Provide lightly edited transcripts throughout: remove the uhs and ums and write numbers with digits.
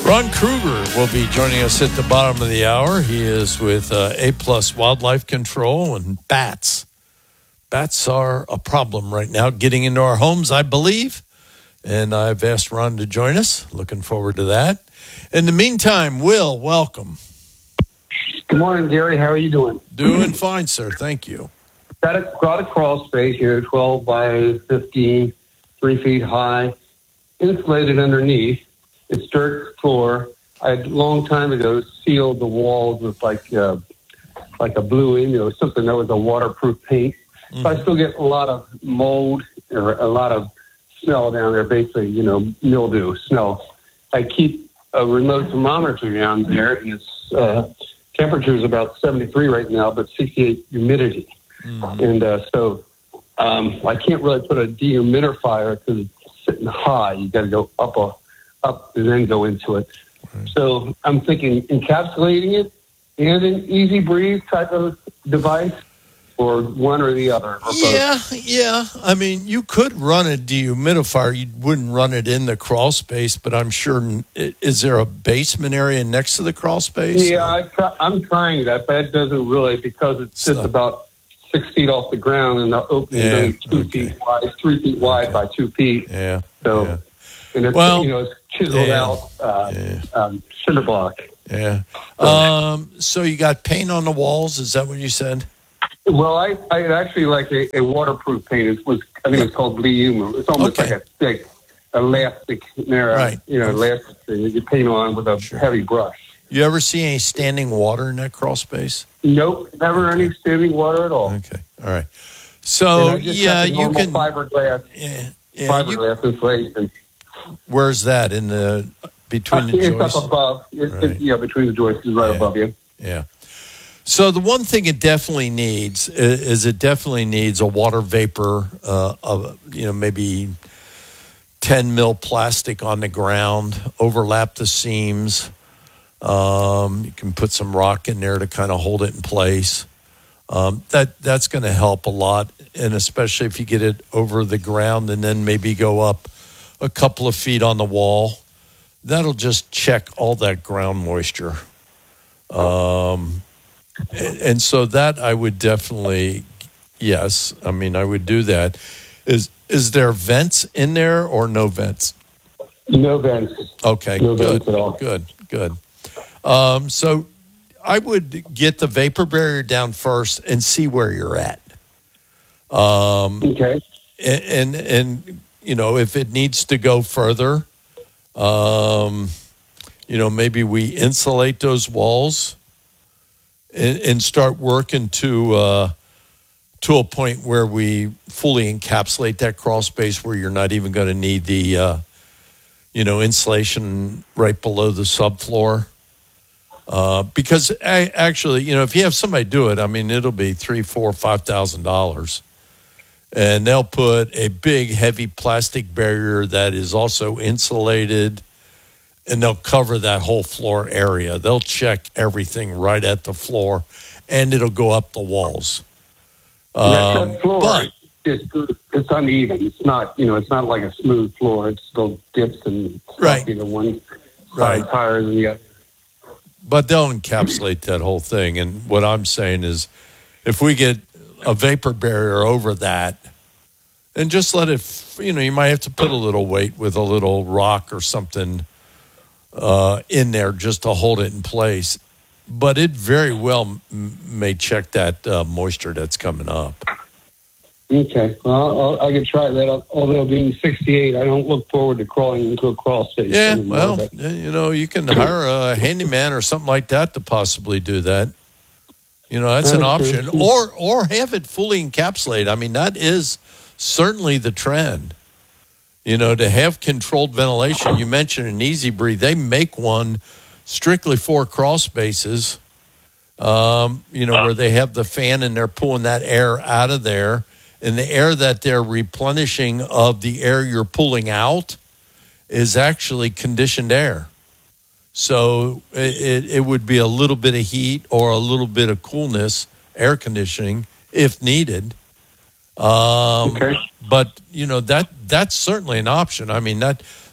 Ron Kruger will be joining us at the bottom of the hour. He is with A-Plus Wildlife Control and bats. Bats are a problem right now, getting into our homes, I believe. And I've asked Ron to join us. Looking forward to that. In the meantime, Will, welcome. Good morning, Gary. How are you doing? Doing fine, sir. Thank you. Got a crawl space here, 12 by 15, 3 feet high, insulated underneath. It's dirt floor. I a long time ago sealed the walls with like a blue, something that was a waterproof paint. Mm-hmm. But I still get a lot of mold or a lot of smell down there, basically, mildew, smell. I keep a remote thermometer down there, and its temperature is about 73 right now, but 68 humidity. Mm-hmm. And so I can't really put a dehumidifier because it's sitting high. You got to go up and then go into it. Right. So I'm thinking encapsulating it and an easy breathe type of device, or one or the other. Or yeah. I mean, you could run a dehumidifier. You wouldn't run it in the crawl space, but I'm sure. Is there a basement area next to the crawl space? Yeah, I'm trying that, but it doesn't really, because it sits about 6 feet off the ground, and the opening is 2 feet wide, 3 feet wide by 2 feet. Yeah. So. Yeah. And it's, it's chiseled out cinder block. Yeah. So you got paint on the walls? Is that what you said? Well, I actually like a waterproof paint. I think it's called Blue. It's almost like a thick elastic, elastic thing that you paint on with a heavy brush. You ever see any standing water in that crawl space? Nope, never any standing water at all. Okay, all right. So you can fiberglass. Fiberglass insulation. Where's that between the joists? It's up above. Between the joists is right above you. Yeah. So the one thing it definitely needs is a water vapor of maybe 10 mil plastic on the ground, overlap the seams. You can put some rock in there to kind of hold it in place. That's going to help a lot, and especially if you get it over the ground and then maybe go up a couple of feet on the wall, that'll just check all that ground moisture. And so that I would definitely, yes, I mean, I would do that. Is there vents in there or no vents? No vents. Okay, no good, vents at all. Good. So I would get the vapor barrier down first and see where you're at. Okay. And if it needs to go further, maybe we insulate those walls and start working to a point where we fully encapsulate that crawl space where you're not even going to need the, insulation right below the subfloor. Because actually, if you have somebody do it, I mean, it'll be $3,000, $4,000, $5,000. And they'll put a big, heavy plastic barrier that is also insulated, and they'll cover that whole floor area. They'll check everything right at the floor, and it'll go up the walls. That floor, it's uneven. It's not, it's not like a smooth floor. It still dips and right. One side higher than the other. But they'll encapsulate that whole thing. And what I'm saying is, if we get a vapor barrier over that, and just let it, you might have to put a little weight with a little rock or something in there just to hold it in place. But it very well may check that moisture that's coming up. Okay. Well, I can try that. Although being 68, I don't look forward to crawling into a crawl space. Yeah, well, you can hire a handyman or something like that to possibly do that. That's an option. Or have it fully encapsulated. I mean, that is certainly the trend. To have controlled ventilation. You mentioned an Easy Breathe. They make one strictly for crawl spaces, where they have the fan and they're pulling that air out of there. And the air that they're replenishing of the air you're pulling out is actually conditioned air. So it would be a little bit of heat or a little bit of coolness, air conditioning, if needed. Okay. But, that's certainly an option. I mean,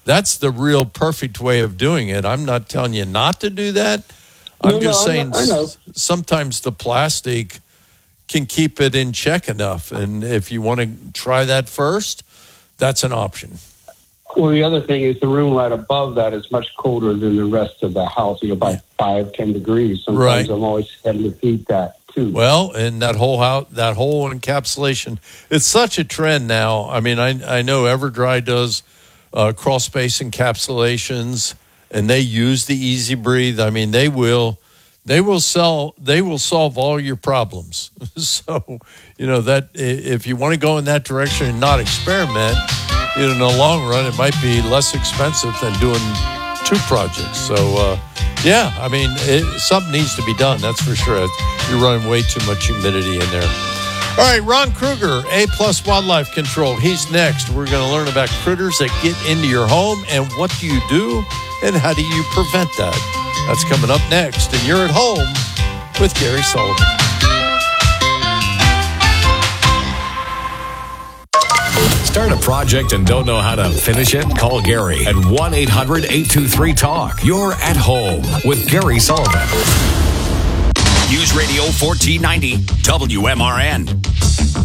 that's the real perfect way of doing it. I'm not telling you not to do that. I'm just saying I know. sometimes the plastic can keep it in check enough. And if you want to try that first, that's an option. Well, the other thing is the room right above that is much colder than the rest of the house, by 5-10 degrees. Sometimes Right. I'm always having to heat that too. Well, and that whole house, that whole encapsulation, it's such a trend now. I mean, I know EverDry does crawl space encapsulations, and they use the Easy Breathe. I mean, they will solve all your problems. So, that if you want to go in that direction and not experiment, in the long run, it might be less expensive than doing 2 projects. So, I mean, something needs to be done. That's for sure. You're running way too much humidity in there. All right, Ron Kruger, A+ Wildlife Control. He's next. We're going to learn about critters that get into your home and what do you do and how do you prevent that. That's coming up next. And you're at home with Gary Sullivan. Start a project and don't know how to finish it? Call Gary at 1-800-823-TALK. You're at home with Gary Sullivan. News Radio 1490 WMRN.